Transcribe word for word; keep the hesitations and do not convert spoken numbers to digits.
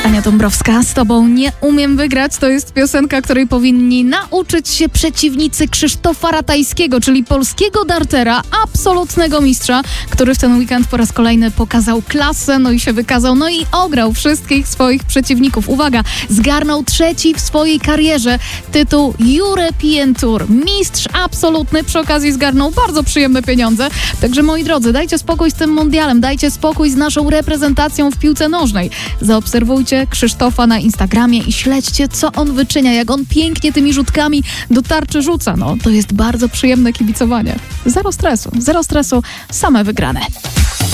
Ania Dąbrowska z tobą nie umiem wygrać. To jest piosenka, której powinni nauczyć się przeciwnicy Krzysztofa Ratajskiego, czyli polskiego dartera, absolutnego mistrza, który w ten weekend po raz kolejny pokazał klasę, no i się wykazał, no i ograł wszystkich swoich przeciwników. Uwaga, zgarnął trzeci w swojej karierze tytuł European Tour. Mistrz absolutny, przy okazji zgarnął bardzo przyjemne pieniądze. Także moi drodzy, dajcie spokój z tym mundialem, dajcie spokój z naszą reprezentacją w piłce nożnej. Zaobserwujcie Krzysztofa na Instagramie i śledźcie, co on wyczynia, jak on pięknie tymi rzutkami do tarczy rzuca. No, to jest bardzo przyjemne kibicowanie. Zero stresu, zero stresu, same wygrane.